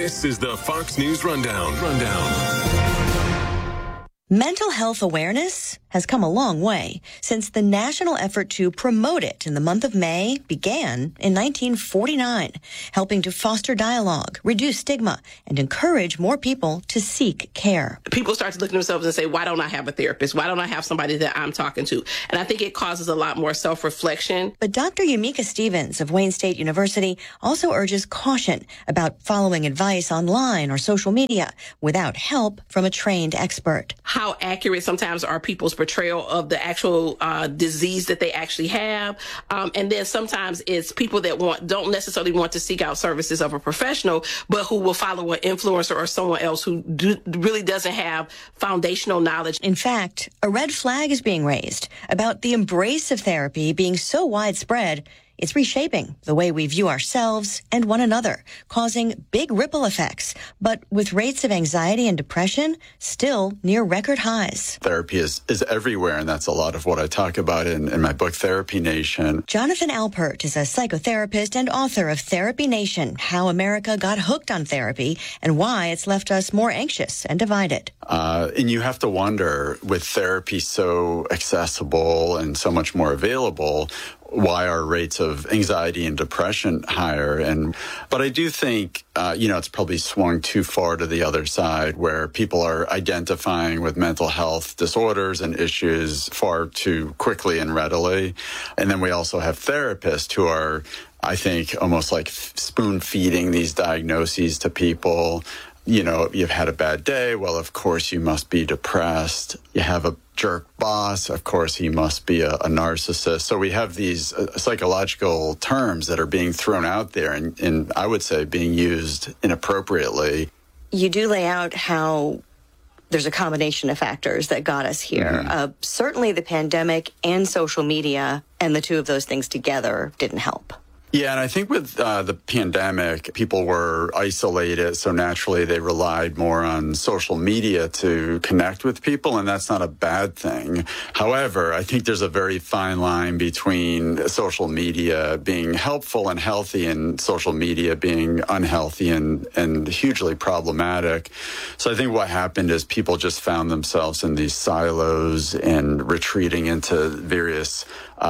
This is the Fox News Rundown. Mental health awareness has come a long way since the national effort to promote it in the month of May began in 1949, helping to foster dialogue, reduce stigma, and encourage more people to seek care. People start to look at themselves and say, why don't I have a therapist? Why don't I have somebody that I'm talking to? And I think it causes a lot more self-reflection. But Dr. Yamika Stevens of Wayne State University also urges caution about following advice online or social media without help from a trained expert. How accurate sometimes are people's portrayal of the actual disease that they actually have. And then sometimes it's people that don't necessarily want to seek out services of a professional, but who will follow an influencer or someone else who really doesn't have foundational knowledge. In fact, a red flag is being raised about the embrace of therapy being so widespread. It's reshaping the way we view ourselves and one another, causing big ripple effects, but with rates of anxiety and depression still near record highs. Therapy is everywhere, and that's a lot of what I talk about in my book, Therapy Nation. Jonathan Alpert is a psychotherapist and author of Therapy Nation, How America Got Hooked on Therapy and Why It's Left Us More Anxious and Divided. And you have to wonder, with therapy so accessible and so much more available, why are rates of anxiety and depression higher? But I do think, it's probably swung too far to the other side where people are identifying with mental health disorders and issues far too quickly and readily. And then we also have therapists who are, I think, almost like spoon feeding these diagnoses to people. You've had a bad day. Well, of course, you must be depressed. You have a jerk boss. Of course, he must be a narcissist. So we have these psychological terms that are being thrown out there and I would say being used inappropriately. You do lay out how there's a combination of factors that got us here. Mm-hmm. Certainly the pandemic and social media, and the two of those things together didn't help. Yeah, and I think with the pandemic, people were isolated, so naturally they relied more on social media to connect with people, and that's not a bad thing. However, I think there's a very fine line between social media being helpful and healthy and social media being unhealthy and hugely problematic. So I think what happened is people just found themselves in these silos and retreating into various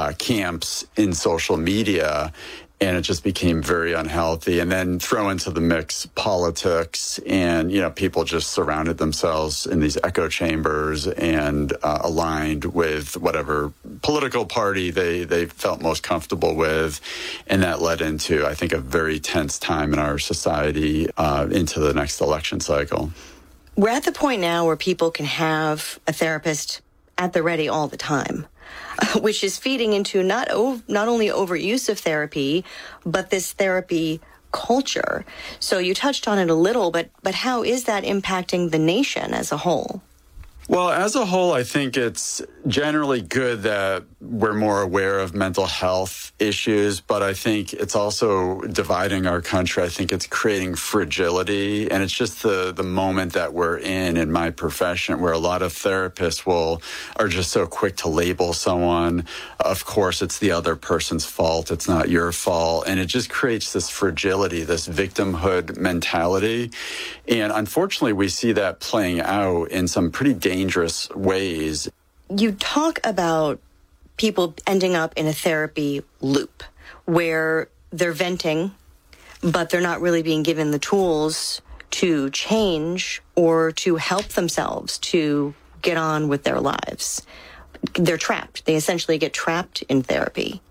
camps in social media. And it just became very unhealthy. And then throw into the mix politics and, people just surrounded themselves in these echo chambers and aligned with whatever political party they felt most comfortable with. And that led into, I think, a very tense time in our society into the next election cycle. We're at the point now where people can have a therapist at the ready all the time, which is feeding into not only overuse of therapy, but this therapy culture. So you touched on it a little, but how is that impacting the nation as a whole? Well, as a whole, I think it's generally good that we're more aware of mental health issues, but I think it's also dividing our country. I think it's creating fragility, and it's just the moment that we're in my profession, where a lot of therapists are just so quick to label someone. Of course, it's the other person's fault. It's not your fault. And it just creates this fragility, this victimhood mentality. And unfortunately, we see that playing out in some pretty dangerous ways. You talk about people ending up in a therapy loop where they're venting, but they're not really being given the tools to change or to help themselves to get on with their lives. They're trapped. They essentially get trapped in therapy.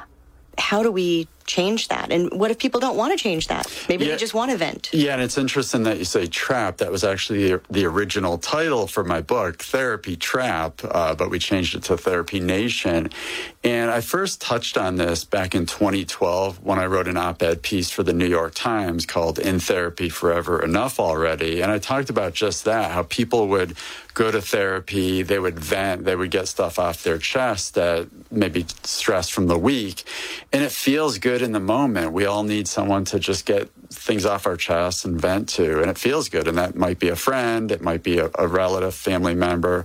How do we change that? And what if people don't want to change that? Maybe they just want to vent. Yeah, and it's interesting that you say trap. That was actually the original title for my book, Therapy Trap, but we changed it to Therapy Nation. And I first touched on this back in 2012 when I wrote an op-ed piece for the New York Times called In Therapy Forever, Enough Already. And I talked about just that, how people would go to therapy, they would vent, they would get stuff off their chest that maybe stress from the week. And it feels good in the moment. We all need someone to just get things off our chest and vent to, and it feels good. And that might be a friend, it might be a relative, family member,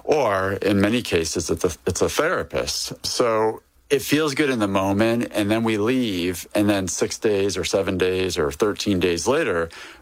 or in many cases, it's a therapist. So it feels good in the moment, and then we leave, and then 6 days or 7 days or 13 days later,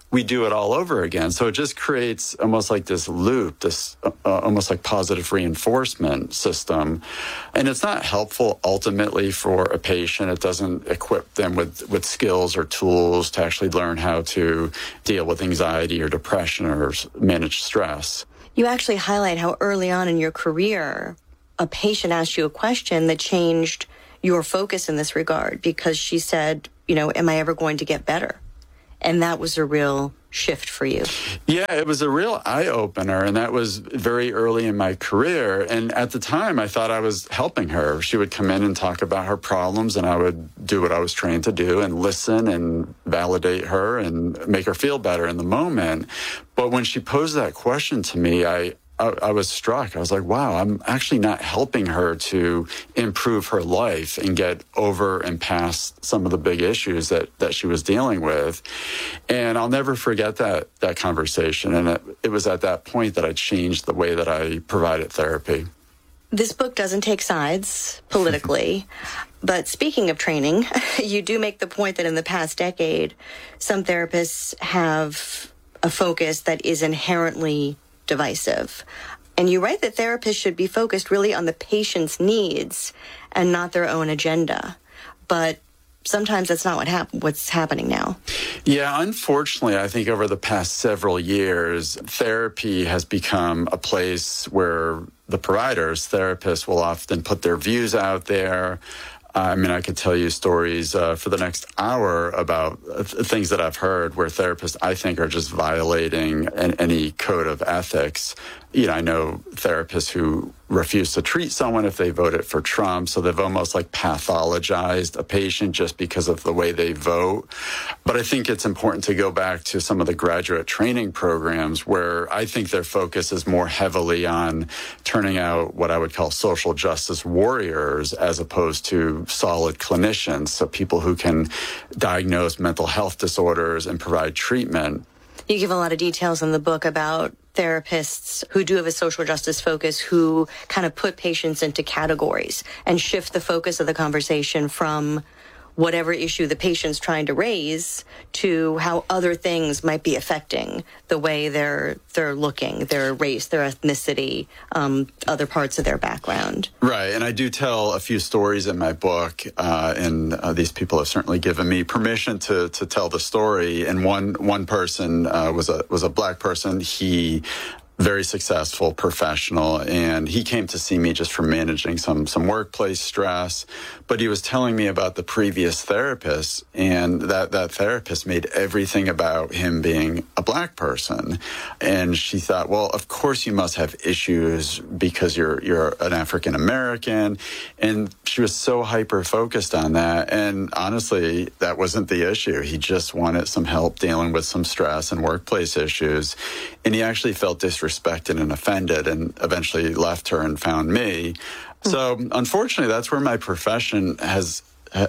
we do it all over again. So it just creates almost like this loop, this almost like positive reinforcement system. And it's not helpful ultimately for a patient. It doesn't equip them with skills or tools to actually learn how to deal with anxiety or depression or manage stress. You actually highlight how early on in your career, a patient asked you a question that changed your focus in this regard, because she said, am I ever going to get better? And that was a real shift for you. Yeah, it was a real eye-opener, and that was very early in my career. And at the time, I thought I was helping her. She would come in and talk about her problems, and I would do what I was trained to do and listen and validate her and make her feel better in the moment. But when she posed that question to me, I was struck. I was like, wow, I'm actually not helping her to improve her life and get over and past some of the big issues that she was dealing with. And I'll never forget that conversation. And it was at that point that I changed the way that I provided therapy. This book doesn't take sides politically, but speaking of training, you do make the point that in the past decade, some therapists have a focus that is inherently divisive. And you write that therapists should be focused really on the patient's needs and not their own agenda. But sometimes that's not what's happening now. Yeah, unfortunately, I think over the past several years, therapy has become a place where the providers, therapists, will often put their views out there. I mean, I could tell you stories for the next hour about things that I've heard where therapists, I think, are just violating any code of ethics. I know therapists who refuse to treat someone if they voted for Trump. So they've almost like pathologized a patient just because of the way they vote. But I think it's important to go back to some of the graduate training programs where I think their focus is more heavily on turning out what I would call social justice warriors as opposed to solid clinicians. So people who can diagnose mental health disorders and provide treatment. You give a lot of details in the book about therapists who do have a social justice focus who kind of put patients into categories and shift the focus of the conversation from whatever issue the patient's trying to raise to how other things might be affecting the way they're looking, their race, their ethnicity, other parts of their background. Right, and I do tell a few stories in my book, and these people have certainly given me permission to tell the story. And one person was a Black person. He very successful professional, and he came to see me just for managing some workplace stress. But he was telling me about the previous therapist, and that therapist made everything about him being a Black person. And she thought, well, of course you must have issues because you're an African American. And she was so hyper focused on that. And honestly, that wasn't the issue. He just wanted some help dealing with some stress and workplace issues. And he actually felt disrespected and offended and eventually left her and found me. So unfortunately, that's where my profession has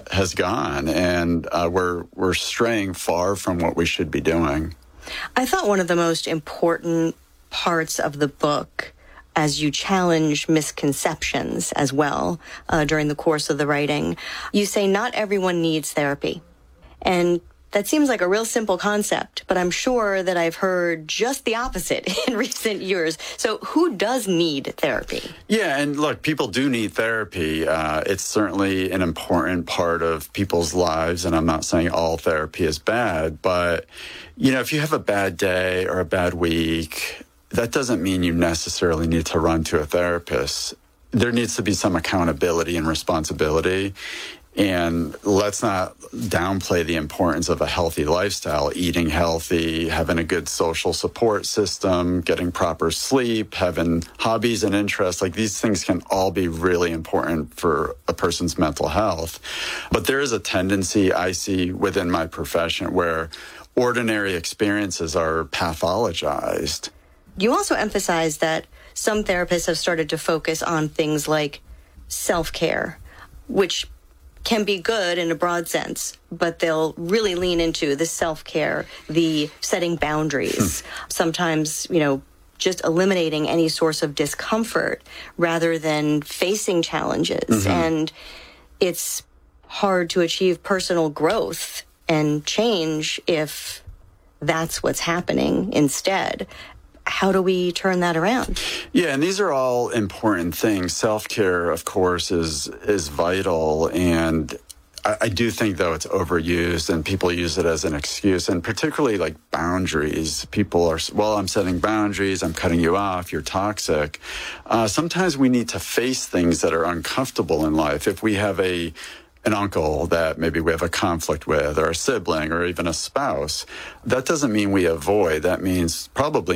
gone, and we're straying far from what we should be doing. I thought one of the most important parts of the book, as you challenge misconceptions as well during the course of the writing, you say not everyone needs therapy. And that seems like a real simple concept, but I'm sure that I've heard just the opposite in recent years. So who does need therapy? Yeah, and look, people do need therapy. It's certainly an important part of people's lives, and I'm not saying all therapy is bad, but, if you have a bad day or a bad week, that doesn't mean you necessarily need to run to a therapist. There needs to be some accountability and responsibility. And let's not downplay the importance of a healthy lifestyle, eating healthy, having a good social support system, getting proper sleep, having hobbies and interests. Like, these things can all be really important for a person's mental health. But there is a tendency I see within my profession where ordinary experiences are pathologized. You also emphasize that some therapists have started to focus on things like self-care, which can be good in a broad sense, but they'll really lean into the self-care, the setting boundaries, sometimes, just eliminating any source of discomfort rather than facing challenges. And it's hard to achieve personal growth and change if that's what's happening instead. How do we turn that around? Yeah, and these are all important things. Self-care, of course, is vital, and I do think, though, it's overused and people use it as an excuse, and particularly like boundaries. People are, well, I'm setting boundaries, I'm cutting you off, you're toxic. Sometimes we need to face things that are uncomfortable in life. If we have an uncle that maybe we have a conflict with, or a sibling, or even a spouse, that doesn't mean we avoid. That means probably